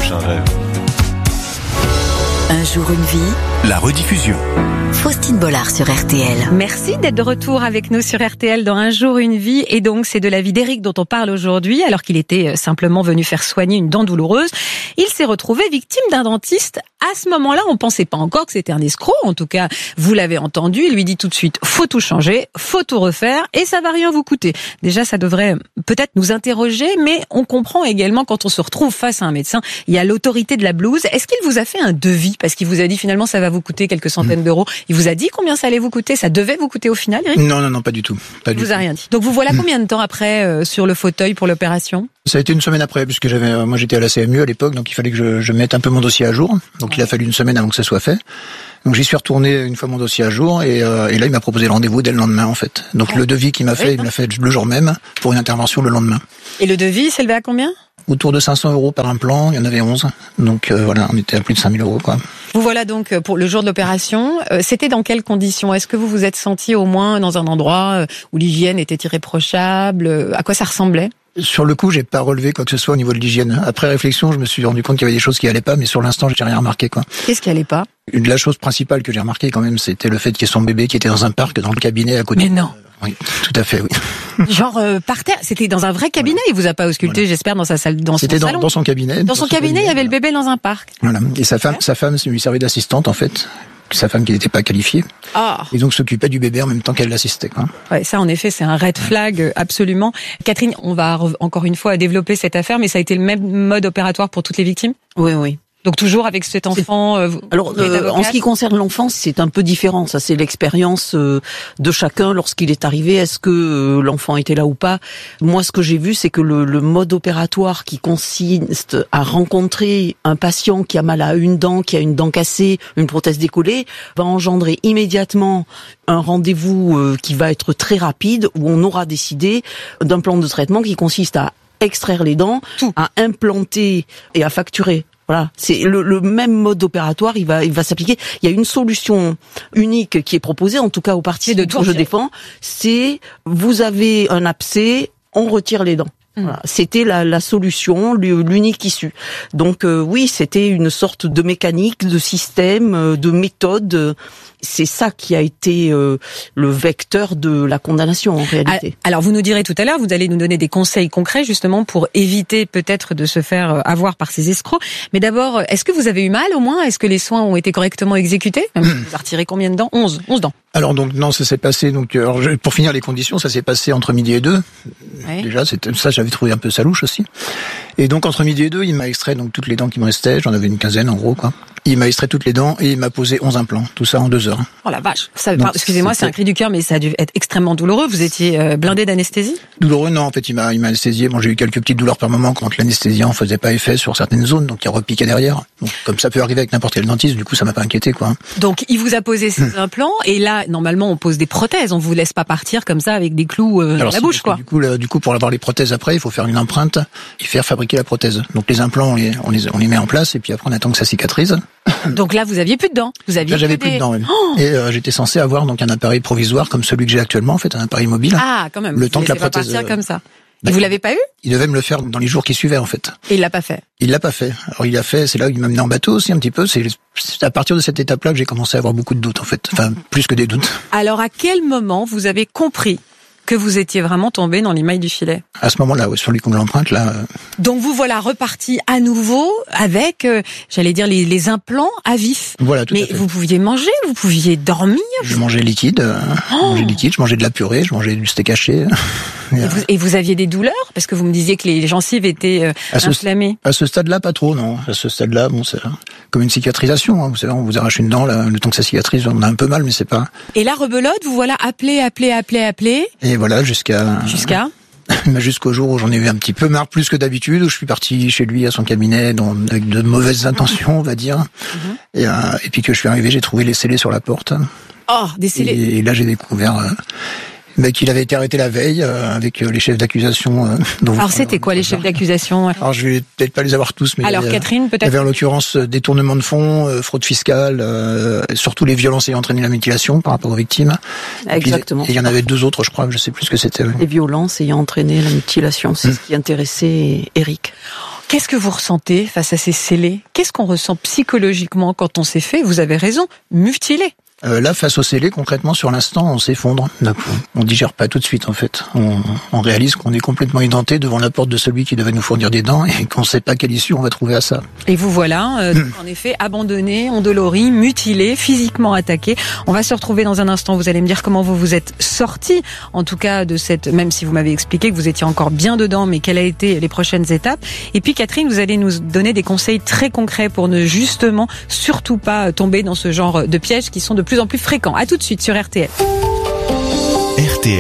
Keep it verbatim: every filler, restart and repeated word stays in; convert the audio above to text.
prochain rêve. Un jour une vie, La rediffusion. Faustine Bollard sur R T L. Merci d'être de retour avec nous sur R T L dans Un jour une vie. Et donc c'est de la vie d'Éric dont on parle aujourd'hui, alors qu'il était simplement venu faire soigner une dent douloureuse. Il s'est retrouvé victime d'un dentiste. À ce moment-là, on pensait pas encore que c'était un escroc. En tout cas, vous l'avez entendu, il lui dit tout de suite, faut tout changer, faut tout refaire, et ça va rien vous coûter. Déjà, ça devrait peut-être nous interroger, mais on comprend également quand on se retrouve face à un médecin, il y a l'autorité de la blouse. Est-ce qu'il vous a fait un devis? Parce qu'il vous a dit finalement ça va vous coûter quelques centaines d'euros. Il vous a dit combien ça allait vous coûter? Ça devait vous coûter au final, Eric? Non, non, non, pas du tout. Pas Il du vous a tout. rien dit. Donc vous voilà combien de temps après euh, sur le fauteuil pour l'opération? Ça a été une semaine après, puisque j'avais, euh, moi j'étais à la C M U à l'époque, donc il fallait que je, je mette un peu mon dossier à jour. Donc ouais. Il a fallu une semaine avant que ça soit fait. Donc j'y suis retourné une fois mon dossier à jour, et, euh, et là il m'a proposé le rendez-vous dès le lendemain en fait. Donc oh. le devis qu'il m'a fait, oui, il me l'a fait le jour même pour une intervention le lendemain. Et le devis s'élevait à combien? Autour de cinq cents euros par implant, il y en avait onze. Donc euh, voilà, on était à plus de cinq mille euros quoi. Vous voilà donc pour le jour de l'opération. Euh, c'était dans quelles conditions? Est-ce que vous vous êtes senti au moins dans un endroit où l'hygiène était irréprochable? À quoi ça ressemblait? Sur le coup, j'ai pas relevé quoi que ce soit au niveau de l'hygiène. Après réflexion, je me suis rendu compte qu'il y avait des choses qui allaient pas, mais sur l'instant, j'ai rien remarqué quoi. Qu'est-ce qui allait pas? Une de la chose principale que j'ai remarqué quand même, c'était le fait qu'il y ait son bébé qui était dans un parc dans le cabinet à côté. Mais non. Oui, tout à fait, oui. Genre euh, par terre, c'était dans un vrai cabinet. Voilà. Il vous a pas ausculté, voilà. J'espère, dans sa salle, dans c'était son dans, salon. dans son cabinet. Dans son, dans son cabinet, cabinet, il y avait voilà. Le bébé dans un parc. Voilà. Et sa femme, sa femme lui servait d'assistante en fait. Sa femme qui n'était pas qualifiée. Ah. Et donc s'occupait du bébé en même temps qu'elle l'assistait, quoi. Ouais, ça en effet, c'est un red flag absolument. Catherine, on va encore une fois développer cette affaire, mais ça a été le même mode opératoire pour toutes les victimes? Oui, oui. Donc toujours avec cet enfant. Euh, Alors, euh, en ce qui concerne l'enfant, c'est un peu différent. Ça, c'est l'expérience euh, de chacun lorsqu'il est arrivé. Est-ce que euh, l'enfant était là ou pas? Moi, ce que j'ai vu, c'est que le, le mode opératoire qui consiste à rencontrer un patient qui a mal à une dent, qui a une dent cassée, une prothèse décollée, va engendrer immédiatement un rendez-vous euh, qui va être très rapide, où on aura décidé d'un plan de traitement qui consiste à extraire les dents, Tout. à implanter et à facturer. Voilà, c'est le, le même mode opératoire, il va, il va s'appliquer. Il y a une solution unique qui est proposée, en tout cas au parti de que je défends, c'est vous avez un abcès, on retire les dents. Mmh. Voilà, c'était la, la solution, l'unique issue. Donc euh, oui, c'était une sorte de mécanique, de système, de méthode. C'est ça qui a été euh, le vecteur de la condamnation en réalité. Alors vous nous direz tout à l'heure, vous allez nous donner des conseils concrets justement pour éviter peut-être de se faire avoir par ces escrocs. Mais d'abord, est-ce que vous avez eu mal au moins? Est-ce que les soins ont été correctement exécutés? Vous avez retiré combien de dents? onze, onze dents. Alors donc non, ça s'est passé donc alors, pour finir les conditions, ça s'est passé entre midi et deux. Ouais. Déjà, c'était ça, j'avais trouvé un peu ça louche aussi. Et donc entre midi et deux, il m'a extrait donc toutes les dents qui me restaient. J'en avais une quinzaine en gros quoi. Il m'a extrait toutes les dents et il m'a posé onze implants. Tout ça en deux heures. Oh la vache. Ça, donc, excusez-moi, c'est un cri du cœur, mais ça a dû être extrêmement douloureux. Vous étiez euh, blindé d'anesthésie? Douloureux, non. En fait, il m'a, il m'a anesthésié. Bon, j'ai eu quelques petites douleurs par moment quand l'anesthésiant faisait pas effet sur certaines zones, donc il repiquait derrière. Donc, comme ça peut arriver avec n'importe quel dentiste, du coup, ça m'a pas inquiété, quoi. Donc, il vous a posé ces hum. implants, et là, normalement, on pose des prothèses. On vous laisse pas partir comme ça avec des clous euh, Alors, dans la si, bouche, quoi. Du coup, là, du coup, pour avoir les prothèses après, il faut faire une empreinte et faire fabriquer la prothèse. Donc, les implants, on les, on les, on les met en place, et puis après, on attend que ça cicatrise. Donc là, vous aviez plus de dents. Vous aviez là, j'avais plus des... de dents. Oui. Oh et euh, j'étais censé avoir donc un appareil provisoire comme celui que j'ai actuellement, en fait, un appareil mobile. Ah, quand même. Le vous temps que la prothèse. Pas partir comme ça. Bah, et vous l'avez pas eu? Il devait me le faire dans les jours qui suivaient, en fait. Et il l'a pas fait. Il l'a pas fait. Alors il l'a fait. C'est là où il m'a mené en bateau aussi un petit peu. C'est à partir de cette étape-là que j'ai commencé à avoir beaucoup de doutes, en fait. Enfin, plus que des doutes. Alors, à quel moment vous avez compris que vous étiez vraiment tombé dans les mailles du filet? À ce moment-là, ouais, sur lui qu'on l'emprunte, là. Euh... Donc vous voilà reparti à nouveau avec, euh, j'allais dire, les, les implants à vif. Voilà, tout Mais à fait. vous pouviez manger, vous pouviez dormir. Je mangeais liquide, euh, oh. je mangeais liquide, je mangeais de la purée, je mangeais du steak haché. Et, et, vous, et vous aviez des douleurs? Parce que vous me disiez que les gencives étaient euh, à inflammées. Ce, à ce stade-là, pas trop, non. À ce stade-là, bon, c'est comme une cicatrisation. Hein. Vous savez, on vous arrache une dent, là, le temps que ça cicatrise, on a un peu mal, mais c'est pas... Et là, rebelote, vous voilà appelé, appelé, appelé, appelé. Et voilà, jusqu'à... Jusqu'à jusqu'au jour où j'en ai eu un petit peu marre, plus que d'habitude, où je suis parti chez lui à son cabinet dans, avec de mauvaises intentions, on va dire. Mm-hmm. Et, euh, et puis que je suis arrivé, j'ai trouvé les scellés sur la porte. Oh, des scellés. Et, et là, j'ai découvert... Euh, mais qu'il avait été arrêté la veille euh, avec euh, les chefs d'accusation. Euh, dont Alors c'était quoi les chefs d'accusation? Alors je vais peut-être pas les avoir tous, mais alors euh, Catherine peut-être. Il y avait en l'occurrence euh, détournement de fonds, euh, fraude fiscale, euh, surtout les violences ayant entraîné la mutilation par rapport aux victimes. Exactement. Et il y en avait deux autres, je crois, je sais plus ce que c'était. Les violences ayant entraîné la mutilation, c'est mmh. ce qui intéressait Eric. Qu'est-ce que vous ressentez face à ces scellés? Qu'est-ce qu'on ressent psychologiquement quand on s'est fait, vous avez raison, mutiler? Euh, là, face au scellé, concrètement, sur l'instant, on s'effondre. On digère pas tout de suite, en fait. On, on réalise qu'on est complètement édenté devant la porte de celui qui devait nous fournir des dents et qu'on ne sait pas quelle issue on va trouver à ça. Et vous voilà, euh, mmh. en effet, abandonné, endolori, mutilé, physiquement attaqué. On va se retrouver dans un instant. Vous allez me dire comment vous vous êtes sorti, en tout cas, de cette, même si vous m'avez expliqué que vous étiez encore bien dedans, mais quelles a été les prochaines étapes. Et puis, Catherine, vous allez nous donner des conseils très concrets pour ne justement surtout pas tomber dans ce genre de pièges qui sont de plus en plus fréquents. À tout de suite sur R T L. R T L.